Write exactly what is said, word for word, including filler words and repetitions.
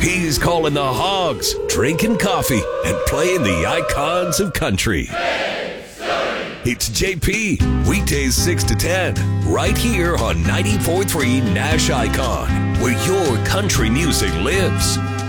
He's calling the hogs, drinking coffee, and playing the icons of country. It's J P, weekdays six to ten, right here on ninety point three Nash Icon, where your country music lives.